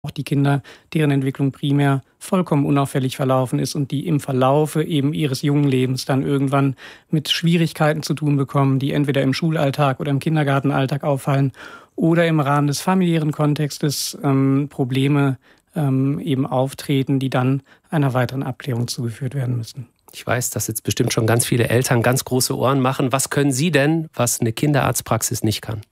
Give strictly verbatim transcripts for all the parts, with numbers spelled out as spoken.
auch die Kinder, deren Entwicklung primär vollkommen unauffällig verlaufen ist und die im Verlaufe eben ihres jungen Lebens dann irgendwann mit Schwierigkeiten zu tun bekommen, die entweder im Schulalltag oder im Kindergartenalltag auffallen oder im Rahmen des familiären Kontextes ähm, Probleme ähm, eben auftreten, die dann einer weiteren Abklärung zugeführt werden müssen. Ich weiß, dass jetzt bestimmt schon ganz viele Eltern ganz große Ohren machen. Was können Sie denn, was eine Kinderarztpraxis nicht kann?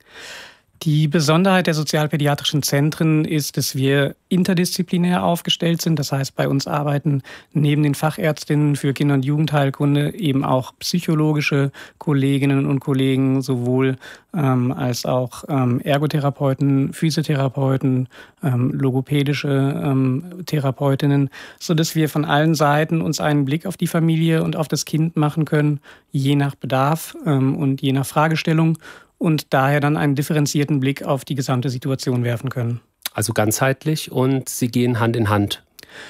Die Besonderheit der sozialpädiatrischen Zentren ist, dass wir interdisziplinär aufgestellt sind. Das heißt, bei uns arbeiten neben den Fachärztinnen für Kinder- und Jugendheilkunde eben auch psychologische Kolleginnen und Kollegen, sowohl ähm, als auch ähm, Ergotherapeuten, Physiotherapeuten, ähm, logopädische ähm, Therapeutinnen, sodass wir von allen Seiten uns einen Blick auf die Familie und auf das Kind machen können, je nach Bedarf ähm, und je nach Fragestellung. Und daher dann einen differenzierten Blick auf die gesamte Situation werfen können. Also ganzheitlich und Sie gehen Hand in Hand.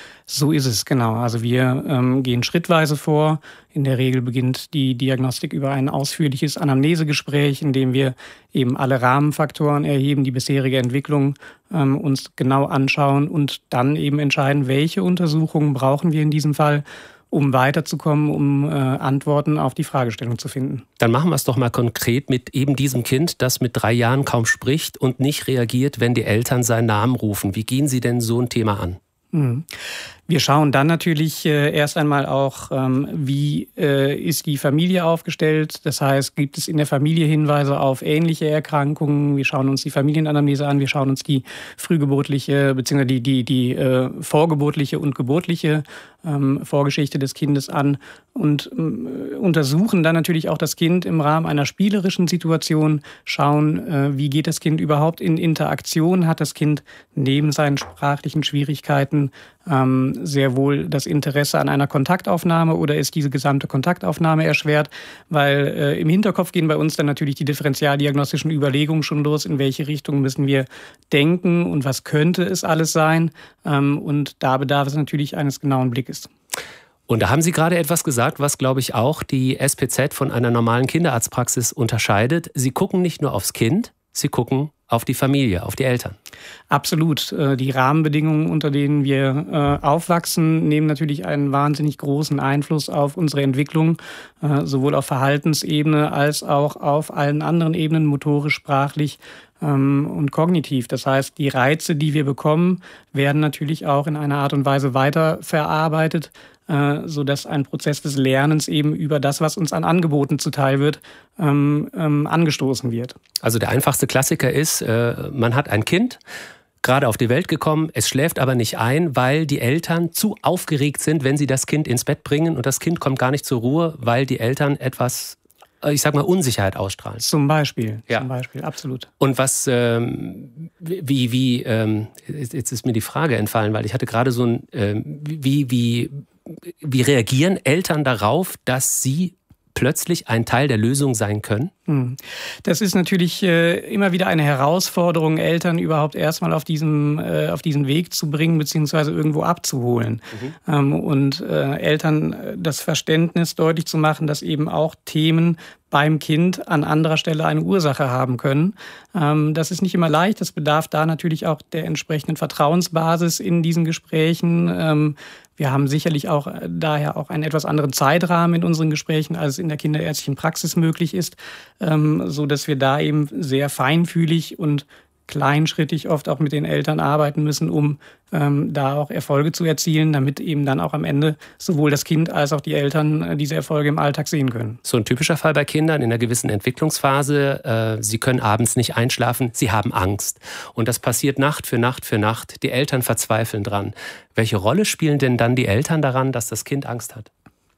So ist es, genau. Also wir ähm, gehen schrittweise vor. In der Regel beginnt die Diagnostik über ein ausführliches Anamnesegespräch, in dem wir eben alle Rahmenfaktoren erheben, die bisherige Entwicklung ähm, uns genau anschauen und dann eben entscheiden, welche Untersuchungen brauchen wir in diesem Fall, um weiterzukommen, um äh, Antworten auf die Fragestellung zu finden. Dann machen wir es doch mal konkret mit eben diesem Kind, das mit drei Jahren kaum spricht und nicht reagiert, wenn die Eltern seinen Namen rufen. Wie gehen Sie denn so ein Thema an? Mhm. Wir schauen dann natürlich äh, erst einmal auch, ähm, wie äh, ist die Familie aufgestellt. Das heißt, gibt es in der Familie Hinweise auf ähnliche Erkrankungen? Wir schauen uns die Familienanamnese an, wir schauen uns die frühgeburtliche bzw. die, die, die äh, vorgeburtliche und geburtliche ähm, Vorgeschichte des Kindes an und äh, untersuchen dann natürlich auch das Kind im Rahmen einer spielerischen Situation, schauen, äh, wie geht das Kind überhaupt in Interaktion, hat das Kind neben seinen sprachlichen Schwierigkeiten ähm, sehr wohl das Interesse an einer Kontaktaufnahme oder ist diese gesamte Kontaktaufnahme erschwert, weil äh, im Hinterkopf gehen bei uns dann natürlich die differentialdiagnostischen Überlegungen schon los, in welche Richtung müssen wir denken und was könnte es alles sein, ähm, und da bedarf es natürlich eines genauen Blickes. Und da haben Sie gerade etwas gesagt, was, glaube ich, auch die S P Z von einer normalen Kinderarztpraxis unterscheidet. Sie gucken nicht nur aufs Kind, Sie gucken auf die Familie, auf die Eltern. Absolut. Die Rahmenbedingungen, unter denen wir aufwachsen, nehmen natürlich einen wahnsinnig großen Einfluss auf unsere Entwicklung, sowohl auf Verhaltensebene als auch auf allen anderen Ebenen, motorisch, sprachlich und kognitiv. Das heißt, die Reize, die wir bekommen, werden natürlich auch in einer Art und Weise weiterverarbeitet, sodass ein Prozess des Lernens eben über das, was uns an Angeboten zuteil wird, ähm, ähm, angestoßen wird. Also der einfachste Klassiker ist, äh, man hat ein Kind, gerade auf die Welt gekommen, es schläft aber nicht ein, weil die Eltern zu aufgeregt sind, wenn sie das Kind ins Bett bringen und das Kind kommt gar nicht zur Ruhe, weil die Eltern etwas, ich sag mal, Unsicherheit ausstrahlen. Zum Beispiel, ja. Zum Beispiel, absolut. Und was, ähm, wie, wie, ähm, jetzt ist mir die Frage entfallen, weil ich hatte gerade so ein, ähm, wie, wie, Wie reagieren Eltern darauf, dass sie plötzlich ein Teil der Lösung sein können? Das ist natürlich äh, immer wieder eine Herausforderung, Eltern überhaupt erstmal auf diesem, äh, auf diesen Weg zu bringen beziehungsweise irgendwo abzuholen. Mhm. Ähm, und äh, Eltern das Verständnis deutlich zu machen, dass eben auch Themen beim Kind an anderer Stelle eine Ursache haben können. Ähm, das ist nicht immer leicht. Das bedarf da natürlich auch der entsprechenden Vertrauensbasis in diesen Gesprächen. Ähm, wir haben sicherlich auch äh, daher auch einen etwas anderen Zeitrahmen in unseren Gesprächen, als es in der kinderärztlichen Praxis möglich ist, ähm, so dass wir da eben sehr feinfühlig und kleinschrittig oft auch mit den Eltern arbeiten müssen, um ähm, da auch Erfolge zu erzielen, damit eben dann auch am Ende sowohl das Kind als auch die Eltern äh, diese Erfolge im Alltag sehen können. So ein typischer Fall bei Kindern in einer gewissen Entwicklungsphase, äh, sie können abends nicht einschlafen, sie haben Angst. Und das passiert Nacht für Nacht für Nacht. Die Eltern verzweifeln dran. Welche Rolle spielen denn dann die Eltern daran, dass das Kind Angst hat?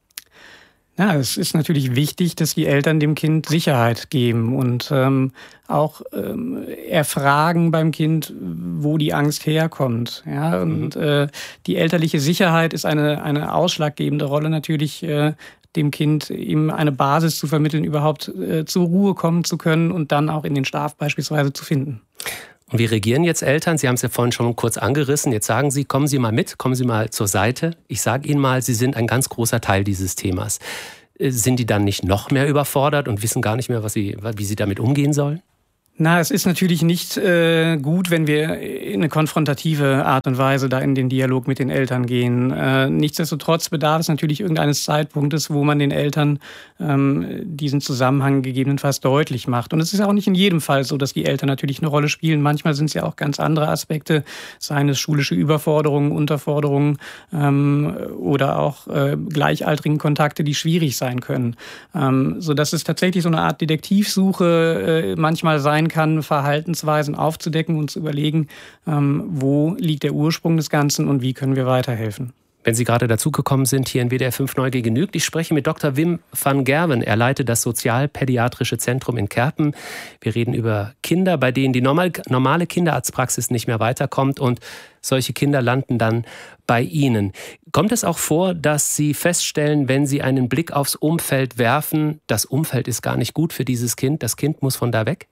Ja, es ist natürlich wichtig, dass die Eltern dem Kind Sicherheit geben und ähm, auch ähm, erfragen beim Kind, wo die Angst herkommt. Ja, und mhm. äh, die elterliche Sicherheit ist eine, eine ausschlaggebende Rolle natürlich, äh, dem Kind ihm eine Basis zu vermitteln, überhaupt äh, zur Ruhe kommen zu können und dann auch in den Schlaf beispielsweise zu finden. Und wie reagieren jetzt Eltern? Sie haben es ja vorhin schon kurz angerissen. Jetzt sagen Sie, kommen Sie mal mit, kommen Sie mal zur Seite. Ich sage Ihnen mal, Sie sind ein ganz großer Teil dieses Themas. Sind die dann nicht noch mehr überfordert und wissen gar nicht mehr, was sie, wie sie damit umgehen sollen? Na, es ist natürlich nicht äh, gut, wenn wir in eine konfrontative Art und Weise da in den Dialog mit den Eltern gehen. Äh, nichtsdestotrotz bedarf es natürlich irgendeines Zeitpunktes, wo man den Eltern ähm, diesen Zusammenhang gegebenenfalls deutlich macht. Und es ist auch nicht in jedem Fall so, dass die Eltern natürlich eine Rolle spielen. Manchmal sind es ja auch ganz andere Aspekte, seien es schulische Überforderungen, Unterforderungen ähm, oder auch äh, gleichaltrigen Kontakte, die schwierig sein können. Ähm, sodass es tatsächlich so eine Art Detektivsuche äh, manchmal sein kann, Verhaltensweisen aufzudecken und zu überlegen, ähm, wo liegt der Ursprung des Ganzen und wie können wir weiterhelfen. Wenn Sie gerade dazugekommen sind, hier in W D R fünf Neugier genügt. Ich spreche mit Doktor Wim van Gerwen. Er leitet das Sozialpädiatrische Zentrum in Kerpen. Wir reden über Kinder, bei denen die normal, normale Kinderarztpraxis nicht mehr weiterkommt und solche Kinder landen dann bei Ihnen. Kommt es auch vor, dass Sie feststellen, wenn Sie einen Blick aufs Umfeld werfen, das Umfeld ist gar nicht gut für dieses Kind, das Kind muss von da weg?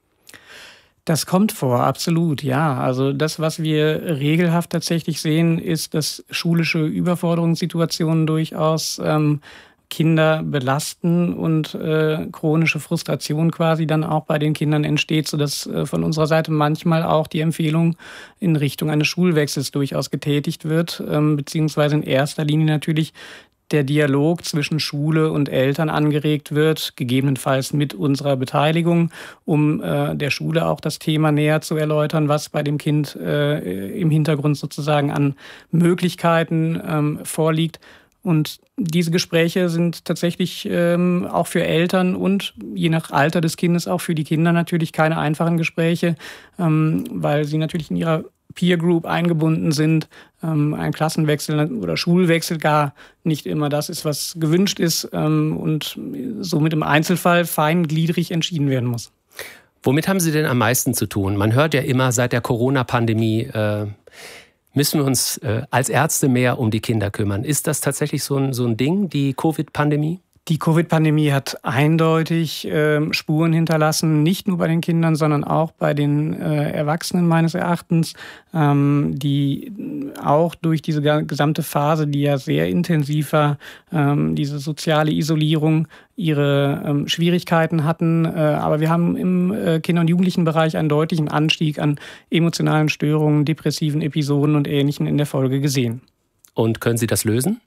Das kommt vor, absolut, ja. Also das, was wir regelhaft tatsächlich sehen, ist, dass schulische Überforderungssituationen durchaus ähm, Kinder belasten und äh, chronische Frustration quasi dann auch bei den Kindern entsteht, sodass äh, von unserer Seite manchmal auch die Empfehlung in Richtung eines Schulwechsels durchaus getätigt wird, ähm, beziehungsweise in erster Linie natürlich der Dialog zwischen Schule und Eltern angeregt wird, gegebenenfalls mit unserer Beteiligung, um äh, der Schule auch das Thema näher zu erläutern, was bei dem Kind äh, im Hintergrund sozusagen an Möglichkeiten ähm, vorliegt. Und diese Gespräche sind tatsächlich ähm, auch für Eltern und je nach Alter des Kindes auch für die Kinder natürlich keine einfachen Gespräche, ähm, weil sie natürlich in ihrer Peer Group eingebunden sind, ähm, ein Klassenwechsel oder Schulwechsel gar nicht immer das ist, was gewünscht ist ähm, und somit im Einzelfall feingliedrig entschieden werden muss. Womit haben Sie denn am meisten zu tun? Man hört ja immer, seit der Corona-Pandemie äh, müssen wir uns äh, als Ärzte mehr um die Kinder kümmern. Ist das tatsächlich so ein, so ein Ding, die Covid-Pandemie? Die Covid-Pandemie hat eindeutig äh, Spuren hinterlassen, nicht nur bei den Kindern, sondern auch bei den äh, Erwachsenen meines Erachtens, ähm, die auch durch diese gesamte Phase, die ja sehr intensiv war, ähm, diese soziale Isolierung, ihre ähm, Schwierigkeiten hatten. Äh, aber wir haben im äh, Kinder- und Jugendlichenbereich einen deutlichen Anstieg an emotionalen Störungen, depressiven Episoden und Ähnlichem in der Folge gesehen. Und können Sie das lösen?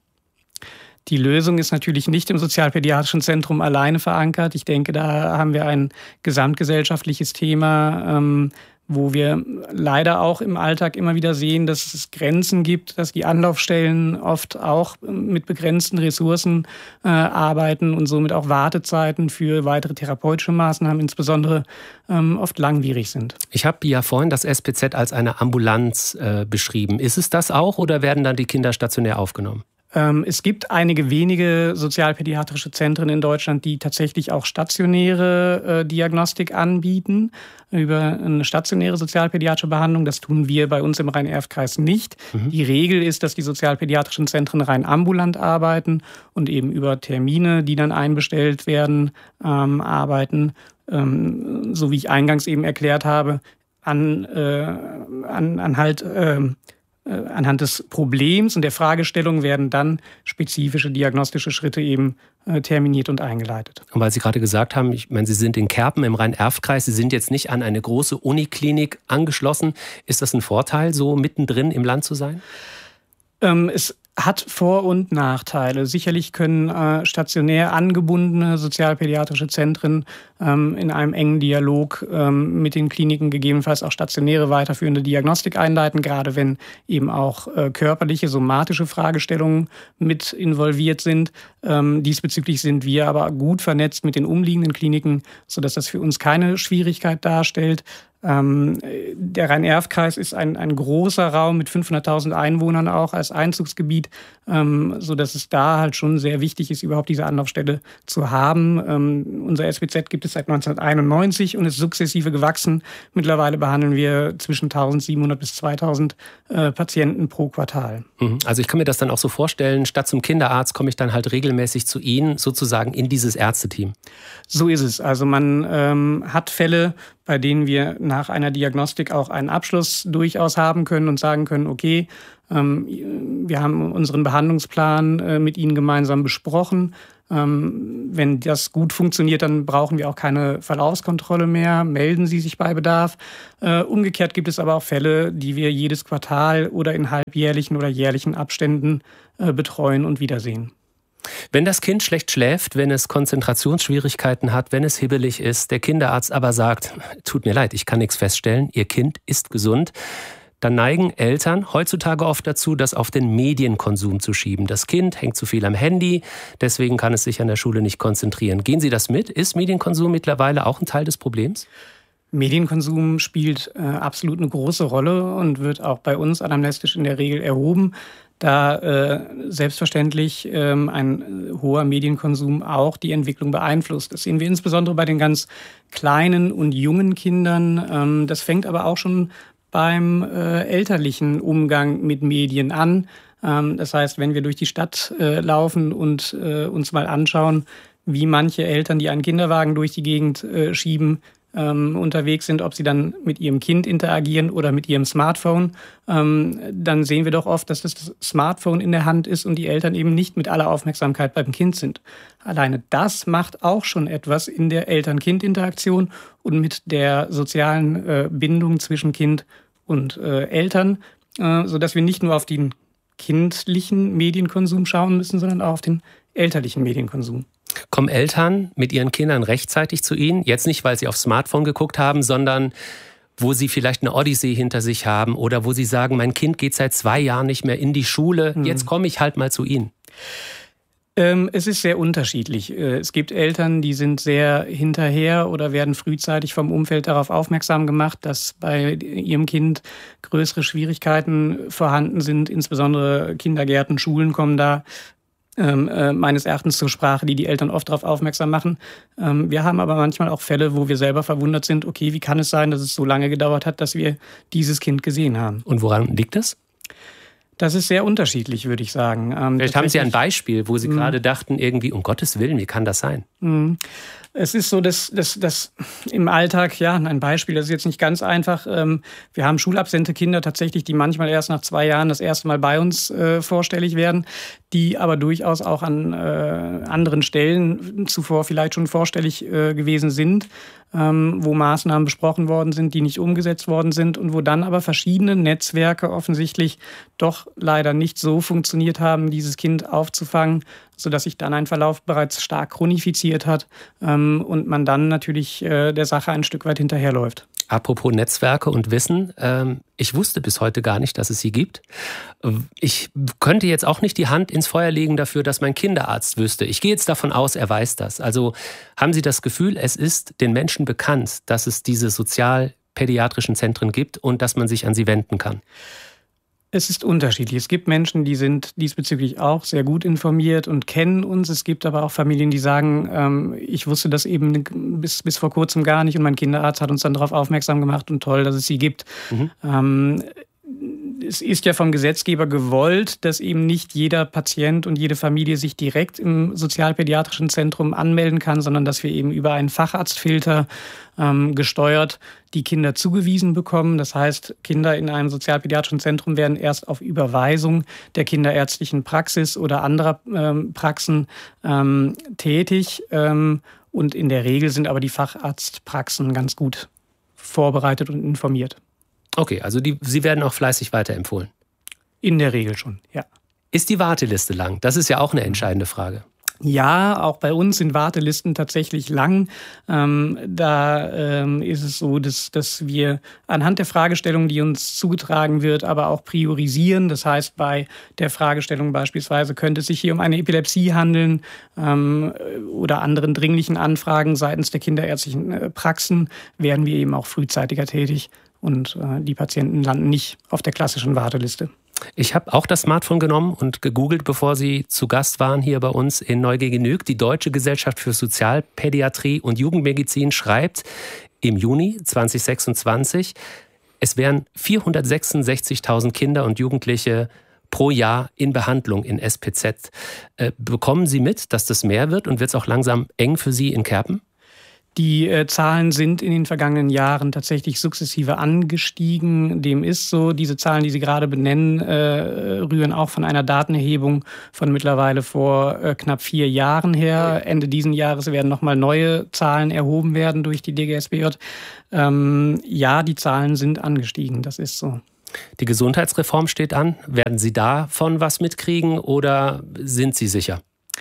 Die Lösung ist natürlich nicht im Sozialpädiatrischen Zentrum alleine verankert. Ich denke, da haben wir ein gesamtgesellschaftliches Thema, ähm, wo wir leider auch im Alltag immer wieder sehen, dass es Grenzen gibt, dass die Anlaufstellen oft auch mit begrenzten Ressourcen äh, arbeiten und somit auch Wartezeiten für weitere therapeutische Maßnahmen insbesondere ähm, oft langwierig sind. Ich habe ja vorhin das S P Z als eine Ambulanz äh, beschrieben. Ist es das auch oder werden dann die Kinder stationär aufgenommen? Es gibt einige wenige sozialpädiatrische Zentren in Deutschland, die tatsächlich auch stationäre äh, Diagnostik anbieten über eine stationäre sozialpädiatrische Behandlung. Das tun wir bei uns im Rhein-Erft-Kreis nicht. Mhm. Die Regel ist, dass die sozialpädiatrischen Zentren rein ambulant arbeiten und eben über Termine, die dann einbestellt werden, ähm, arbeiten. Ähm, so wie ich eingangs eben erklärt habe, an, äh, an, an halt... Äh, Anhand des Problems und der Fragestellung werden dann spezifische diagnostische Schritte eben terminiert und eingeleitet. Und weil Sie gerade gesagt haben, ich meine, Sie sind in Kerpen im Rhein-Erft-Kreis, Sie sind jetzt nicht an eine große Uniklinik angeschlossen. Ist das ein Vorteil, so mittendrin im Land zu sein? Ähm, es hat Vor- und Nachteile. Sicherlich können äh, stationär angebundene sozialpädiatrische Zentren ähm, in einem engen Dialog ähm, mit den Kliniken gegebenenfalls auch stationäre weiterführende Diagnostik einleiten, gerade wenn eben auch äh, körperliche, somatische Fragestellungen mit involviert sind. Ähm, diesbezüglich sind wir aber gut vernetzt mit den umliegenden Kliniken, sodass das für uns keine Schwierigkeit darstellt. Ähm, der Rhein-Erft-Kreis ist ein, ein großer Raum mit fünfhunderttausend Einwohnern auch als Einzugsgebiet, ähm, sodass es da halt schon sehr wichtig ist, überhaupt diese Anlaufstelle zu haben. Ähm, unser S P Z gibt es seit neunzehnhunderteinundneunzig und ist sukzessive gewachsen. Mittlerweile behandeln wir zwischen eintausendsiebenhundert bis zweitausend äh, Patienten pro Quartal. Also ich kann mir das dann auch so vorstellen, statt zum Kinderarzt komme ich dann halt regelmäßig zu Ihnen, sozusagen in dieses Ärzteteam. So ist es. Also man ähm, hat Fälle, bei denen wir nach einer Diagnostik auch einen Abschluss durchaus haben können und sagen können, okay, ähm, wir haben unseren Behandlungsplan äh, mit Ihnen gemeinsam besprochen. Ähm, wenn das gut funktioniert, dann brauchen wir auch keine Verlaufskontrolle mehr. Melden Sie sich bei Bedarf. Äh, umgekehrt gibt es aber auch Fälle, die wir jedes Quartal oder in halbjährlichen oder jährlichen Abständen äh, betreuen und wiedersehen. Wenn das Kind schlecht schläft, wenn es Konzentrationsschwierigkeiten hat, wenn es hibbelig ist, der Kinderarzt aber sagt, tut mir leid, ich kann nichts feststellen, Ihr Kind ist gesund, dann neigen Eltern heutzutage oft dazu, das auf den Medienkonsum zu schieben. Das Kind hängt zu viel am Handy, deswegen kann es sich an der Schule nicht konzentrieren. Gehen Sie das mit? Ist Medienkonsum mittlerweile auch ein Teil des Problems? Medienkonsum spielt äh, absolut eine große Rolle und wird auch bei uns anamnestisch in der Regel erhoben, da äh, selbstverständlich ähm, ein hoher Medienkonsum auch die Entwicklung beeinflusst. Das sehen wir insbesondere bei den ganz kleinen und jungen Kindern. Ähm, das fängt aber auch schon beim äh, elterlichen Umgang mit Medien an. Ähm, das heißt, wenn wir durch die Stadt äh, laufen und äh, uns mal anschauen, wie manche Eltern, die einen Kinderwagen durch die Gegend äh, schieben, ähm, unterwegs sind, ob sie dann mit ihrem Kind interagieren oder mit ihrem Smartphone, ähm, dann sehen wir doch oft, dass das Smartphone in der Hand ist und die Eltern eben nicht mit aller Aufmerksamkeit beim Kind sind. Alleine das macht auch schon etwas in der Eltern-Kind-Interaktion und mit der sozialen äh, Bindung zwischen Kind und äh, Eltern, äh, sodass wir nicht nur auf den kindlichen Medienkonsum schauen müssen, sondern auch auf den elterlichen Medienkonsum. Kommen Eltern mit ihren Kindern rechtzeitig zu Ihnen? Jetzt nicht, weil sie aufs Smartphone geguckt haben, sondern wo sie vielleicht eine Odyssee hinter sich haben oder wo sie sagen, mein Kind geht seit zwei Jahren nicht mehr in die Schule, hm. jetzt komme ich halt mal zu Ihnen. Ähm, es ist sehr unterschiedlich. Es gibt Eltern, die sind sehr hinterher oder werden frühzeitig vom Umfeld darauf aufmerksam gemacht, dass bei ihrem Kind größere Schwierigkeiten vorhanden sind. Insbesondere Kindergärten, Schulen kommen da Ähm, äh, meines Erachtens zur Sprache, die die Eltern oft darauf aufmerksam machen. Ähm, wir haben aber manchmal auch Fälle, wo wir selber verwundert sind, okay, wie kann es sein, dass es so lange gedauert hat, dass wir dieses Kind gesehen haben. Und woran liegt das? Das ist sehr unterschiedlich, würde ich sagen. Ähm, Vielleicht haben Sie ein Beispiel, wo Sie mh. gerade dachten, irgendwie, um Gottes Willen, wie kann das sein? Mh. Es ist so, dass, dass, dass im Alltag, ja, ein Beispiel, das ist jetzt nicht ganz einfach. Ähm, wir haben schulabsente Kinder tatsächlich, die manchmal erst nach zwei Jahren das erste Mal bei uns äh, vorstellig werden, die aber durchaus auch an äh, anderen Stellen zuvor vielleicht schon vorstellig äh, gewesen sind, ähm, wo Maßnahmen besprochen worden sind, die nicht umgesetzt worden sind und wo dann aber verschiedene Netzwerke offensichtlich doch leider nicht so funktioniert haben, dieses Kind aufzufangen, sodass sich dann ein Verlauf bereits stark chronifiziert hat ähm, und man dann natürlich äh, der Sache ein Stück weit hinterherläuft. Apropos Netzwerke und Wissen, ähm, ich wusste bis heute gar nicht, dass es sie gibt. Ich könnte jetzt auch nicht die Hand ins Feuer legen dafür, dass mein Kinderarzt wüsste. Ich gehe jetzt davon aus, er weiß das. Also haben Sie das Gefühl, es ist den Menschen bekannt, dass es diese sozialpädiatrischen Zentren gibt und dass man sich an sie wenden kann? Es ist unterschiedlich. Es gibt Menschen, die sind diesbezüglich auch sehr gut informiert und kennen uns. Es gibt aber auch Familien, die sagen, ähm, ich wusste das eben bis, bis vor kurzem gar nicht und mein Kinderarzt hat uns dann darauf aufmerksam gemacht und toll, dass es sie gibt. Mhm. Ähm, es ist ja vom Gesetzgeber gewollt, dass eben nicht jeder Patient und jede Familie sich direkt im sozialpädiatrischen Zentrum anmelden kann, sondern dass wir eben über einen Facharztfilter ähm, gesteuert die Kinder zugewiesen bekommen. Das heißt, Kinder in einem sozialpädiatrischen Zentrum werden erst auf Überweisung der kinderärztlichen Praxis oder anderer ähm, Praxen ähm, tätig. Ähm, und in der Regel sind aber die Facharztpraxen ganz gut vorbereitet und informiert. Okay, also die, Sie werden auch fleißig weiterempfohlen? In der Regel schon, ja. Ist die Warteliste lang? Das ist ja auch eine entscheidende Frage. Ja, auch bei uns sind Wartelisten tatsächlich lang. Ähm, da ähm, ist es so, dass, dass wir anhand der Fragestellung, die uns zugetragen wird, aber auch priorisieren. Das heißt, bei der Fragestellung beispielsweise könnte es sich hier um eine Epilepsie handeln ähm, oder anderen dringlichen Anfragen seitens der kinderärztlichen äh, Praxen, werden wir eben auch frühzeitiger tätig und äh, die Patienten landen nicht auf der klassischen Warteliste. Ich habe auch das Smartphone genommen und gegoogelt, bevor Sie zu Gast waren hier bei uns in Neugegenüg. Die Deutsche Gesellschaft für Sozialpädiatrie und Jugendmedizin schreibt im Juni zweitausendsechsundzwanzig, es wären vierhundertsechsundsechzigtausend Kinder und Jugendliche pro Jahr in Behandlung in S P Z. Äh, bekommen Sie mit, dass das mehr wird und wird es auch langsam eng für Sie in Kerpen? Die äh, Zahlen sind in den vergangenen Jahren tatsächlich sukzessive angestiegen. Dem ist so. Diese Zahlen, die Sie gerade benennen, äh, rühren auch von einer Datenerhebung von mittlerweile vor äh, knapp vier Jahren her. Ende diesen Jahres werden nochmal neue Zahlen erhoben werden durch die D G S B J. Ähm, ja, die Zahlen sind angestiegen. Das ist so. Die Gesundheitsreform steht an. Werden Sie davon was mitkriegen oder sind Sie sicher?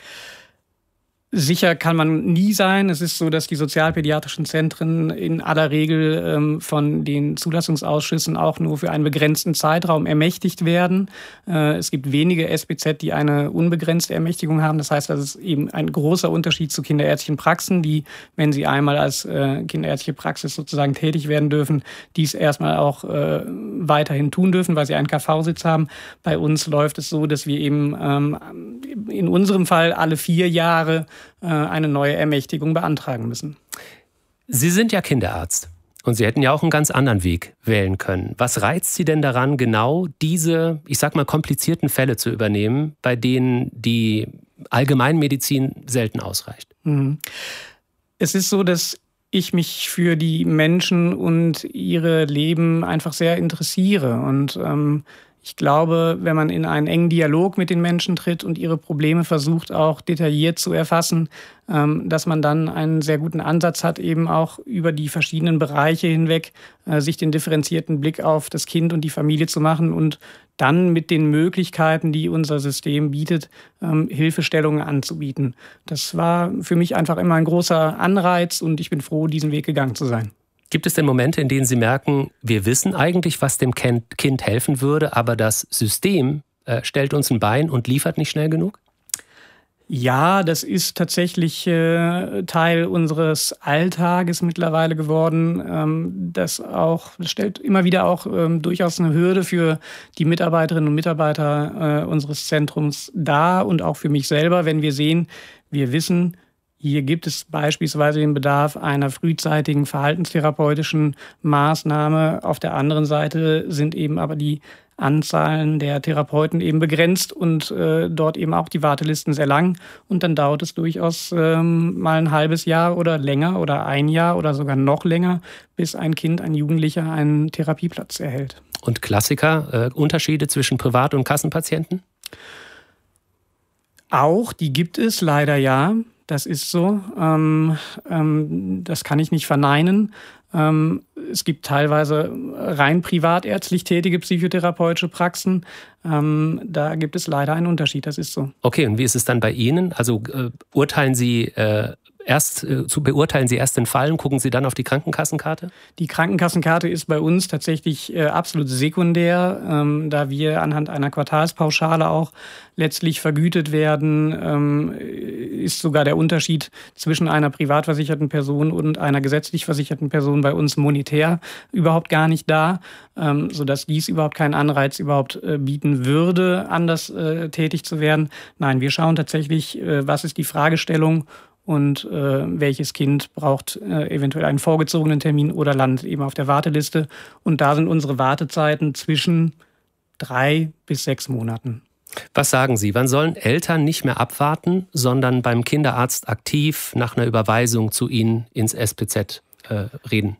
Sicher kann man nie sein. Es ist so, dass die sozialpädiatrischen Zentren in aller Regel ähm, von den Zulassungsausschüssen auch nur für einen begrenzten Zeitraum ermächtigt werden. Äh, es gibt wenige S B Z, die eine unbegrenzte Ermächtigung haben. Das heißt, das ist eben ein großer Unterschied zu kinderärztlichen Praxen, die, wenn sie einmal als äh, kinderärztliche Praxis sozusagen tätig werden dürfen, dies erstmal auch äh, weiterhin tun dürfen, weil sie einen K V-Sitz haben. Bei uns läuft es so, dass wir eben ähm, in unserem Fall alle vier Jahre eine neue Ermächtigung beantragen müssen. Sie sind ja Kinderarzt und Sie hätten ja auch einen ganz anderen Weg wählen können. Was reizt Sie denn daran, genau diese, ich sag mal, komplizierten Fälle zu übernehmen, bei denen die Allgemeinmedizin selten ausreicht? Es ist so, dass ich mich für die Menschen und ihre Leben einfach sehr interessiere und ähm, ich glaube, wenn man in einen engen Dialog mit den Menschen tritt und ihre Probleme versucht, auch detailliert zu erfassen, dass man dann einen sehr guten Ansatz hat, eben auch über die verschiedenen Bereiche hinweg sich den differenzierten Blick auf das Kind und die Familie zu machen und dann mit den Möglichkeiten, die unser System bietet, Hilfestellungen anzubieten. Das war für mich einfach immer ein großer Anreiz und ich bin froh, diesen Weg gegangen zu sein. Gibt es denn Momente, in denen Sie merken, wir wissen eigentlich, was dem Kind helfen würde, aber das System äh, stellt uns ein Bein und liefert nicht schnell genug? Ja, das ist tatsächlich äh, Teil unseres Alltages mittlerweile geworden. Ähm, das auch, das stellt immer wieder auch ähm, durchaus eine Hürde für die Mitarbeiterinnen und Mitarbeiter äh, unseres Zentrums dar und auch für mich selber, wenn wir sehen, wir wissen, hier gibt es beispielsweise den Bedarf einer frühzeitigen verhaltenstherapeutischen Maßnahme. Auf der anderen Seite sind eben aber die Anzahlen der Therapeuten eben begrenzt und äh, dort eben auch die Wartelisten sehr lang. Und dann dauert es durchaus ähm, mal ein halbes Jahr oder länger oder ein Jahr oder sogar noch länger, bis ein Kind, ein Jugendlicher einen Therapieplatz erhält. Und Klassiker, äh, Unterschiede zwischen Privat- und Kassenpatienten? Auch, die gibt es leider ja. Das ist so. Ähm, ähm, das kann ich nicht verneinen. Ähm, es gibt teilweise rein privatärztlich tätige psychotherapeutische Praxen. Ähm, da gibt es leider einen Unterschied. Das ist so. Okay, und wie ist es dann bei Ihnen? Also äh, urteilen Sie äh, erst, äh, zu beurteilen Sie erst den Fall und gucken Sie dann auf die Krankenkassenkarte? Die Krankenkassenkarte ist bei uns tatsächlich äh, absolut sekundär, ähm, da wir anhand einer Quartalspauschale auch letztlich vergütet werden, ähm, ist sogar der Unterschied zwischen einer privat versicherten Person und einer gesetzlich versicherten Person bei uns monetär überhaupt gar nicht da, ähm, sodass dies überhaupt keinen Anreiz überhaupt äh, bieten würde, anders äh, tätig zu werden. Nein, wir schauen tatsächlich, äh, was ist die Fragestellung und äh, welches Kind braucht äh, eventuell einen vorgezogenen Termin oder landet eben auf der Warteliste. Und da sind unsere Wartezeiten zwischen drei bis sechs Monaten. Was sagen Sie, wann sollen Eltern nicht mehr abwarten, sondern beim Kinderarzt aktiv nach einer Überweisung zu Ihnen ins S P Z äh, reden?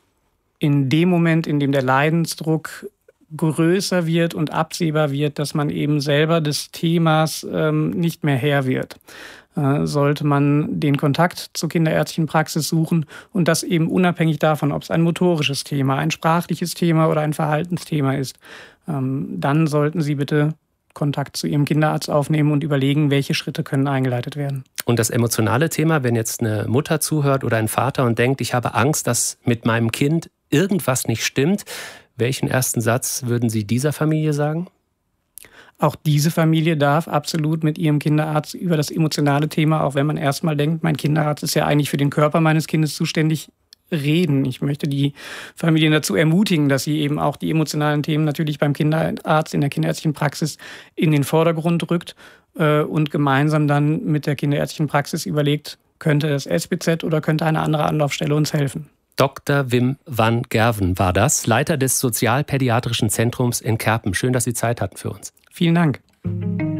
In dem Moment, in dem der Leidensdruck größer wird und absehbar wird, dass man eben selber des Themas ähm, nicht mehr Herr wird, äh, sollte man den Kontakt zur kinderärztlichen Praxis suchen und das eben unabhängig davon, ob es ein motorisches Thema, ein sprachliches Thema oder ein Verhaltensthema ist. Ähm, dann sollten Sie bitte Kontakt zu Ihrem Kinderarzt aufnehmen und überlegen, welche Schritte können eingeleitet werden. Und das emotionale Thema, wenn jetzt eine Mutter zuhört oder ein Vater und denkt, ich habe Angst, dass mit meinem Kind irgendwas nicht stimmt, welchen ersten Satz würden Sie dieser Familie sagen? Auch diese Familie darf absolut mit ihrem Kinderarzt über das emotionale Thema, auch wenn man erstmal denkt, mein Kinderarzt ist ja eigentlich für den Körper meines Kindes zuständig, reden. Ich möchte die Familien dazu ermutigen, dass sie eben auch die emotionalen Themen natürlich beim Kinderarzt in der kinderärztlichen Praxis in den Vordergrund rückt äh, und gemeinsam dann mit der kinderärztlichen Praxis überlegt, könnte das S B Z oder könnte eine andere Anlaufstelle uns helfen. Doktor Wim van Gerven war das, Leiter des Sozialpädiatrischen Zentrums in Kerpen. Schön, dass Sie Zeit hatten für uns. Vielen Dank.